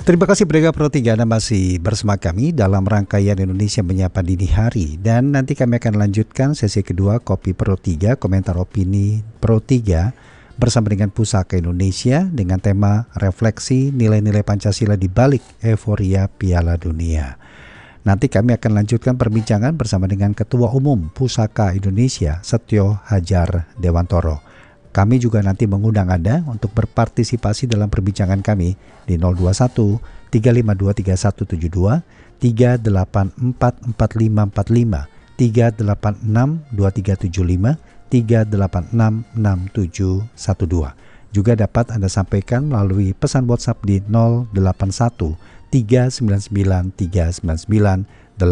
Terima kasih pendengar Pro 3, Anda masih bersama kami dalam rangkaian Indonesia Menyapa Dini Hari. Dan nanti kami akan lanjutkan sesi kedua Kopi Pro 3, komentar opini Pro 3 bersama dengan Pusaka Indonesia dengan tema refleksi nilai-nilai Pancasila di balik euforia Piala Dunia. Nanti kami akan lanjutkan perbincangan bersama dengan Ketua Umum Pusaka Indonesia, Setio Hadjar Dewantoro. Kami juga nanti mengundang Anda untuk berpartisipasi dalam perbincangan kami di 021 352 3172, 384 4545, 386 2375, 386 6712. Juga dapat Anda sampaikan melalui pesan WhatsApp di 081 399 399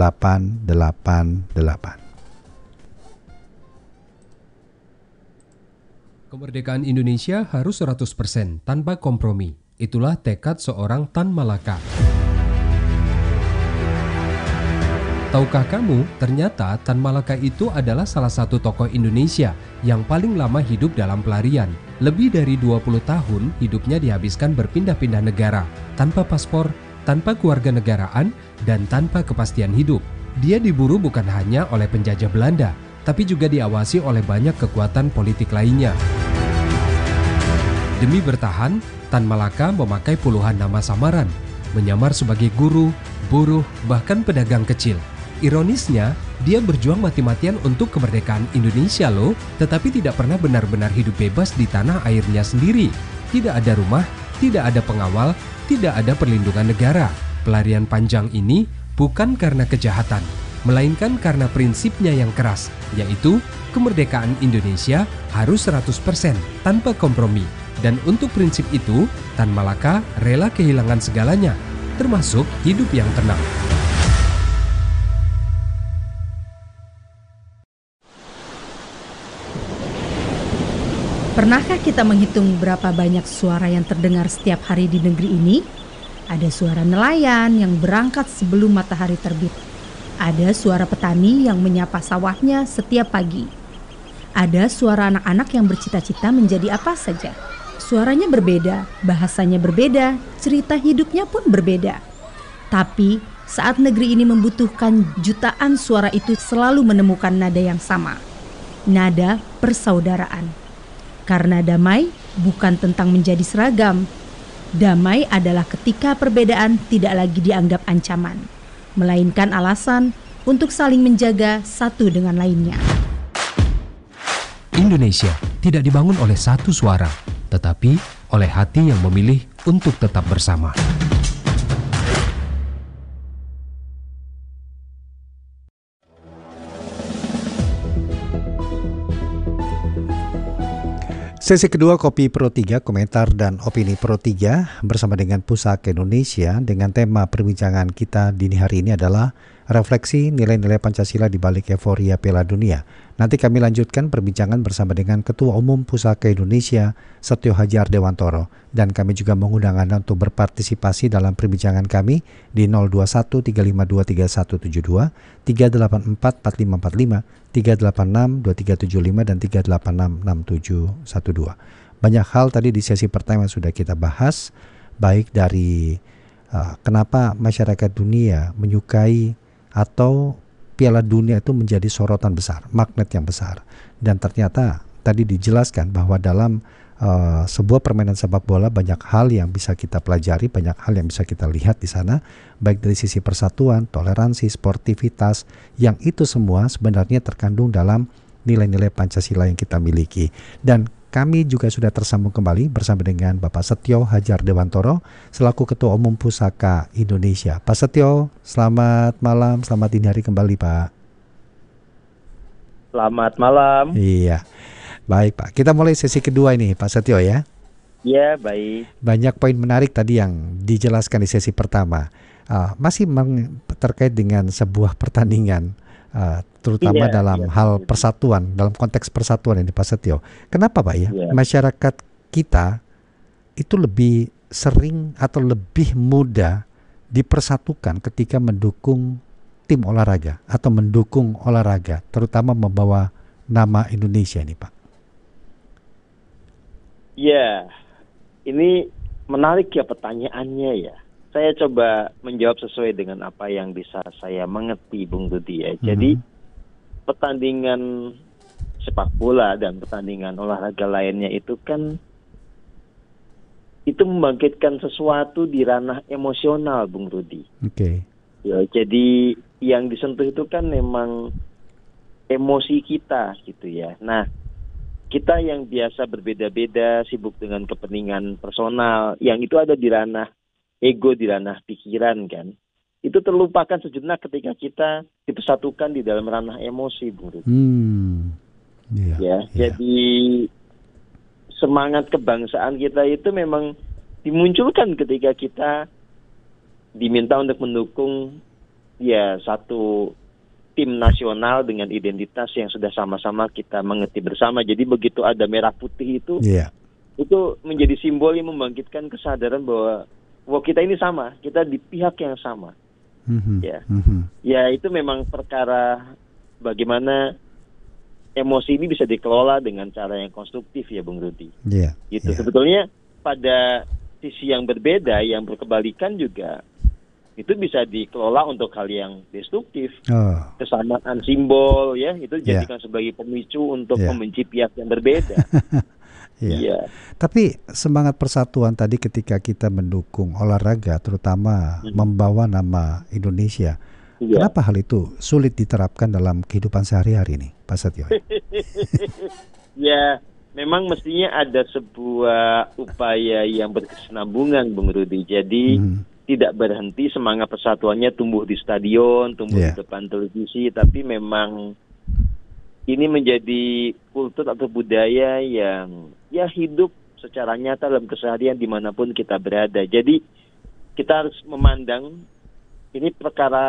888. Kemerdekaan Indonesia harus 100% tanpa kompromi. Itulah tekad seorang Tan Malaka. Tahukah kamu, ternyata Tan Malaka itu adalah salah satu tokoh Indonesia yang paling lama hidup dalam pelarian. Lebih dari 20 tahun hidupnya dihabiskan berpindah-pindah negara, tanpa paspor, tanpa kewarganegaraan, dan tanpa kepastian hidup. Dia diburu bukan hanya oleh penjajah Belanda, tapi juga diawasi oleh banyak kekuatan politik lainnya. Demi bertahan, Tan Malaka memakai puluhan nama samaran, menyamar sebagai guru, buruh, bahkan pedagang kecil. Ironisnya, dia berjuang mati-matian untuk kemerdekaan Indonesia loh, tetapi tidak pernah benar-benar hidup bebas di tanah airnya sendiri. Tidak ada rumah, tidak ada pengawal, tidak ada perlindungan negara. Pelarian panjang ini bukan karena kejahatan, melainkan karena prinsipnya yang keras, yaitu kemerdekaan Indonesia harus 100% tanpa kompromi. Dan untuk prinsip itu, Tan Malaka rela kehilangan segalanya, termasuk hidup yang tenang. Pernahkah kita menghitung berapa banyak suara yang terdengar setiap hari di negeri ini? Ada suara nelayan yang berangkat sebelum matahari terbit. Ada suara petani yang menyapa sawahnya setiap pagi. Ada suara anak-anak yang bercita-cita menjadi apa saja. Suaranya berbeda, bahasanya berbeda, cerita hidupnya pun berbeda. Tapi saat negeri ini membutuhkan jutaan suara itu selalu menemukan nada yang sama. Nada persaudaraan. Karena damai bukan tentang menjadi seragam. Damai adalah ketika perbedaan tidak lagi dianggap ancaman, melainkan alasan untuk saling menjaga satu dengan lainnya. Indonesia tidak dibangun oleh satu suara, tetapi oleh hati yang memilih untuk tetap bersama. Sesi kedua Kopi Pro 3, komentar dan opini Pro 3 bersama dengan Pusaka Indonesia dengan tema perbincangan kita dini hari ini adalah refleksi nilai-nilai Pancasila di balik euforia Piala Dunia. Nanti kami lanjutkan perbincangan bersama dengan Ketua Umum Pusaka Indonesia, Setio Hadjar Dewantoro. Dan kami juga mengundang Anda untuk berpartisipasi dalam perbincangan kami di 021 352 3172, 384 4545, 386 2375 dan 386 6712. Banyak hal tadi di sesi pertama sudah kita bahas, baik dari kenapa masyarakat dunia menyukai atau Piala Dunia itu menjadi sorotan besar, magnet yang besar. Dan ternyata tadi dijelaskan bahwa dalam sebuah permainan sepak bola banyak hal yang bisa kita pelajari, banyak hal yang bisa kita lihat di sana, baik dari sisi persatuan, toleransi, sportivitas, yang itu semua sebenarnya terkandung dalam nilai-nilai Pancasila yang kita miliki. Dan kami juga sudah tersambung kembali bersama dengan Bapak Setio Hadjar Dewantoro selaku Ketua Umum Pusaka Indonesia. Pak Setio, selamat malam, selamat dini hari kembali Pak. Selamat malam. Iya. Baik Pak, kita mulai sesi kedua ini Pak Setio ya. Iya, baik. Banyak poin menarik tadi yang dijelaskan di sesi pertama. Masih terkait dengan sebuah pertandingan, terutama dalam hal persatuan, dalam konteks persatuan ini Pak Setio. Kenapa Pak ya? Masyarakat kita itu lebih sering atau lebih mudah dipersatukan ketika mendukung tim olahraga atau mendukung olahraga, terutama membawa nama Indonesia ini Pak. Ya, ini menarik ya pertanyaannya ya. saya coba menjawab sesuai dengan apa yang bisa saya mengerti, Bung Rudi ya. Jadi pertandingan sepak bola dan pertandingan olahraga lainnya itu kan itu membangkitkan sesuatu di ranah emosional, Bung Rudi. Oke. Ya, jadi yang disentuh itu kan memang emosi kita gitu ya. Nah, kita yang biasa berbeda-beda, sibuk dengan kepentingan personal, yang itu ada di ranah ego, di ranah pikiran kan. Itu terlupakan sejenak ketika kita dipersatukan di dalam ranah emosi, Bung Rudi. Jadi semangat kebangsaan kita itu memang dimunculkan ketika kita diminta untuk mendukung ya satu tim nasional dengan identitas yang sudah sama-sama kita mengerti bersama. Jadi begitu ada merah putih itu menjadi simbol yang membangkitkan kesadaran bahwa kita ini sama, kita di pihak yang sama. Ya itu memang perkara bagaimana emosi ini bisa dikelola dengan cara yang konstruktif ya, Bung Rudi. Sebetulnya pada sisi yang berbeda, yang berkebalikan juga itu bisa dikelola untuk hal yang destruktif. Kesamaan simbol ya, itu dijadikan sebagai pemicu untuk membenci pihak yang berbeda. Tapi semangat persatuan tadi ketika kita mendukung olahraga, terutama membawa nama Indonesia, kenapa hal itu sulit diterapkan dalam kehidupan sehari-hari nih, Pak Setio? Ya, memang mestinya ada sebuah upaya yang berkesinambungan, Bung Rudi. Jadi tidak berhenti semangat persatuannya tumbuh di stadion, tumbuh di depan televisi, tapi memang ini menjadi kultur atau budaya yang ya hidup secara nyata dalam keseharian dimanapun kita berada. Jadi kita harus memandang ini perkara